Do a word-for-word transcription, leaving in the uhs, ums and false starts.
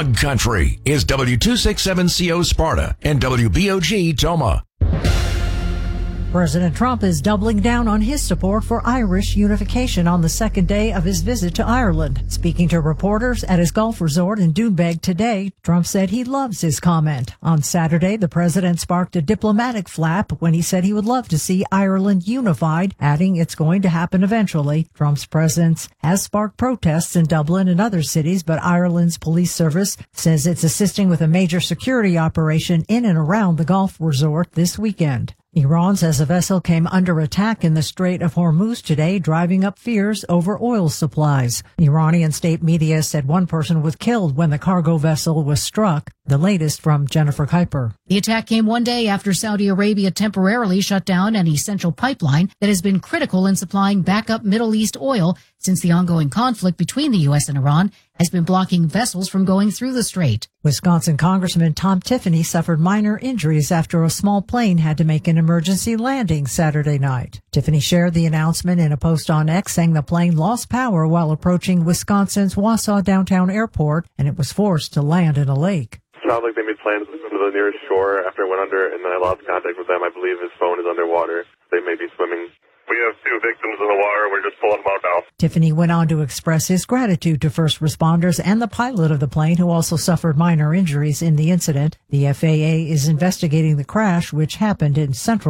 Frog Country is W two sixty-seven C O Sparta and W B O G Toma. President Trump is doubling down on his support for Irish unification on the second day of his visit to Ireland. Speaking to reporters at his golf resort in Doonbeg today, Trump said he loves his comment. On Saturday, the president sparked a diplomatic flap when he said he would love to see Ireland unified, adding it's going to happen eventually. Trump's presence has sparked protests in Dublin and other cities, but Ireland's police service says it's assisting with a major security operation in and around the golf resort this weekend. Iran says a vessel came under attack in the Strait of Hormuz today, driving up fears over oil supplies. Iranian state media said one person was killed when the cargo vessel was struck. The latest from Jennifer Kuiper. The attack came one day after Saudi Arabia temporarily shut down an essential pipeline that has been critical in supplying backup Middle East oil since the ongoing conflict between the U S and Iran has been blocking vessels from going through the strait. Wisconsin Congressman Tom Tiffany suffered minor injuries after a small plane had to make an emergency landing Saturday night. Tiffany shared the announcement in a post on X, saying the plane lost power while approaching Wisconsin's Wausau downtown airport, and it was forced to land in a lake. Sounds like they made plans to swim to the nearest shore after it went under, and then I lost contact with them. I believe his phone is underwater. They may be swimming. We have two victims in the water. We're just pulling them out now. Tiffany went on to express his gratitude to first responders and the pilot of the plane, who also suffered minor injuries in the incident. The F A A is investigating the crash, which happened in central